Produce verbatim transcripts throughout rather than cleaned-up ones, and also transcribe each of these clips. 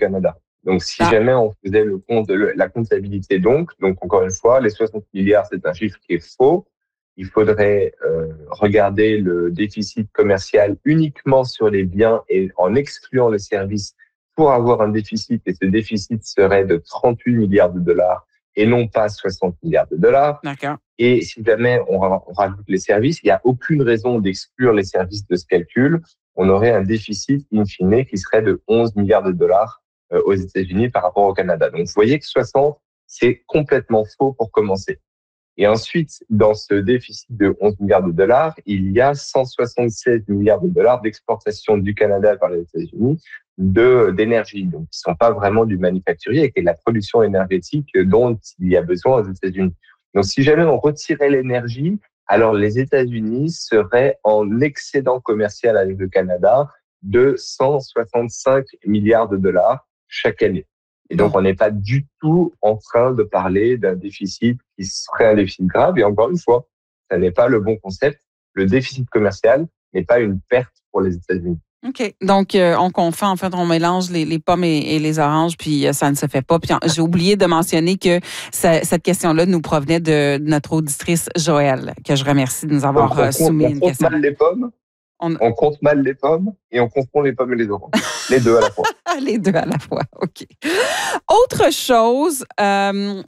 Canada. Donc, si Ah. jamais on faisait le compte de le, la comptabilité, donc, donc encore une fois, les soixante milliards, c'est un chiffre qui est faux. Il faudrait euh, regarder le déficit commercial uniquement sur les biens et en excluant les services pour avoir un déficit. Et ce déficit serait de trente-huit milliards de dollars et non pas soixante milliards de dollars. D'accord. Et si jamais on, on rajoute les services, il n'y a aucune raison d'exclure les services de ce calcul. On aurait un déficit in fine qui serait de onze milliards de dollars euh, aux États-Unis par rapport au Canada. Donc, vous voyez que soixante, c'est complètement faux pour commencer. Et ensuite, dans ce déficit de onze milliards de dollars, il y a cent soixante-seize milliards de dollars d'exportation du Canada par les États-Unis de d'énergie, donc qui sont pas vraiment du manufacturier, qui est de la production énergétique dont il y a besoin aux États-Unis. Donc, si jamais on retirait l'énergie, alors les États-Unis seraient en excédent commercial avec le Canada de cent soixante-cinq milliards de dollars chaque année. Et donc, Bon. on n'est pas du tout en train de parler d'un déficit qui serait un déficit grave. Et encore une fois, ça n'est pas le bon concept. Le déficit commercial n'est pas une perte pour les États-Unis. OK. Donc, euh, on confond, en fait, on mélange les, les pommes et, et les oranges, puis euh, ça ne se fait pas. Puis j'ai oublié de mentionner que ça, cette question-là nous provenait de notre auditrice Joëlle, que je remercie de nous avoir Donc, on euh, compte, soumis on une compte question. mal les pommes, On... on compte mal les pommes et on confond les pommes et les oranges. Les deux à la fois. Les deux à la fois, OK. Autre chose, euh,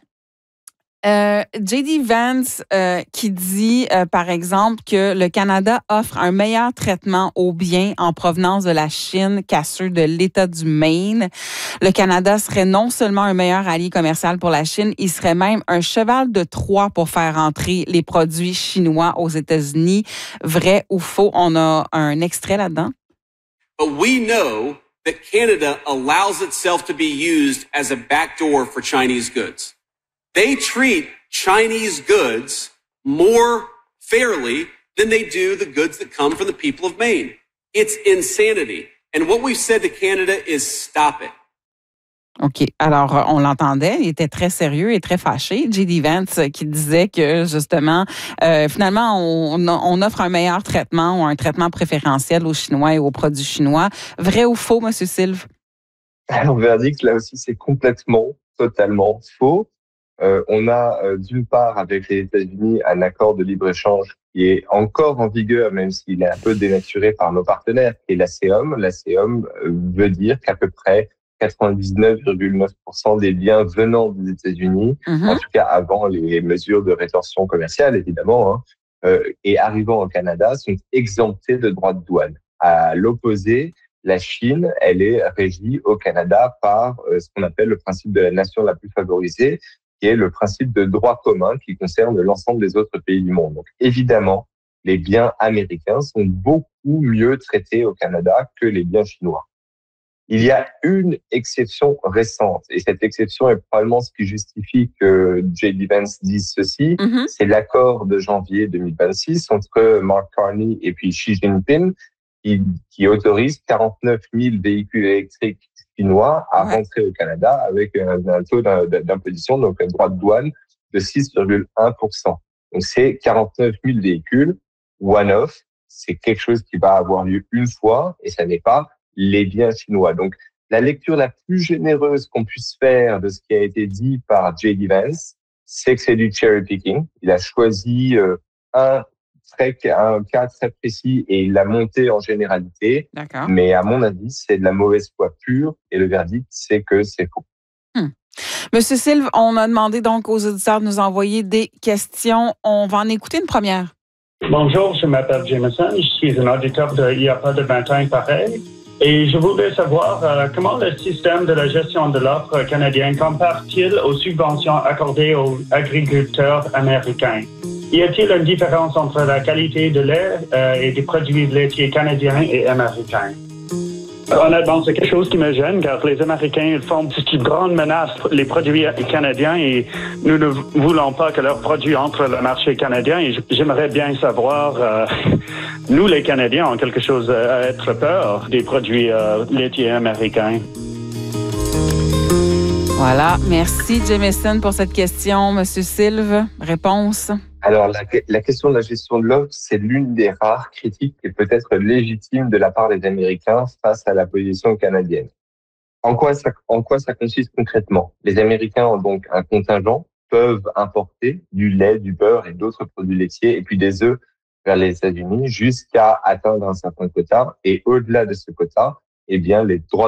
euh, J D Vance euh, qui dit, euh, par exemple, que le Canada offre un meilleur traitement aux biens en provenance de la Chine qu'à ceux de l'État du Maine. Le Canada serait non seulement un meilleur allié commercial pour la Chine, il serait même un cheval de Troie pour faire entrer les produits chinois aux États-Unis. Vrai ou faux? On a un extrait là-dedans. But we know that Canada allows itself to be used as a backdoor for Chinese goods. They treat Chinese goods more fairly than they do the goods that come from the people of Maine. It's insanity. And what we've said to Canada is stop it. OK. Alors, on l'entendait, il était très sérieux et très fâché, J D Vance, qui disait que, justement, euh, finalement, on, on offre un meilleur traitement ou un traitement préférentiel aux Chinois et aux produits chinois. Vrai ou faux, M. Silve? Alors, verdict, là aussi, c'est complètement, totalement faux. Euh, on a euh, d'une part avec les États-Unis un accord de libre-échange qui est encore en vigueur, même s'il est un peu dénaturé par nos partenaires, qui est l'A C E O M. L'A C E O M veut dire qu'à peu près quatre-vingt-dix-neuf virgule neuf pour cent des biens venant des États-Unis, mm-hmm. en tout cas avant les mesures de rétorsion commerciale, évidemment, hein, euh, et arrivant au Canada, sont exemptés de droits de douane. À l'opposé, la Chine, elle est régie au Canada par euh, ce qu'on appelle le principe de la nation la plus favorisée, qui est le principe de droit commun qui concerne l'ensemble des autres pays du monde. Donc, évidemment, les biens américains sont beaucoup mieux traités au Canada que les biens chinois. Il y a une exception récente, et cette exception est probablement ce qui justifie que J D Vance dise ceci, mm-hmm. c'est l'accord de janvier deux mille vingt-six entre Mark Carney et puis Xi Jinping, qui, qui autorise quarante-neuf mille véhicules électriques chinois à ouais. rentrer au Canada avec un, un taux d'imposition, donc un droit de douane de six virgule un pour cent. Donc, c'est quarante-neuf mille véhicules one-off. C'est quelque chose qui va avoir lieu une fois et ça n'est pas les biens chinois. Donc, la lecture la plus généreuse qu'on puisse faire de ce qui a été dit par J D Vance, c'est que c'est du cherry picking. Il a choisi euh, un Très, un cas très précis et il l'a monté en généralité. D'accord. Mais à mon avis, c'est de la mauvaise foi pure et le verdict, c'est que c'est faux. Hmm. Monsieur Silve, on a demandé donc aux auditeurs de nous envoyer des questions. On va en écouter une première. Bonjour, je m'appelle Jameson. Je suis un auditeur de il y a pas de vingt ans pareil. Et je voulais savoir euh, comment le système de la gestion de l'offre canadien compare-t-il aux subventions accordées aux agriculteurs américains? Y a-t-il une différence entre la qualité de lait euh, et des produits laitiers canadiens et américains? Honnêtement, c'est quelque chose qui me gêne car les Américains ils font une grande menace pour les produits canadiens et nous ne voulons pas que leurs produits entrent sur le marché canadien. Et j'aimerais bien savoir, euh, nous les Canadiens ont quelque chose à être peur des produits euh, laitiers américains. Voilà, merci Jameson pour cette question. Monsieur Silve, réponse? Alors, la, la question de la gestion de l'offre, c'est l'une des rares critiques qui est peut-être légitime de la part des Américains face à la position canadienne. En quoi ça, en quoi ça consiste concrètement? Les Américains ont donc un contingent, peuvent importer du lait, du beurre et d'autres produits laitiers, et puis des œufs vers les États-Unis jusqu'à atteindre un certain quota. Et au-delà de ce quota, eh bien, les droits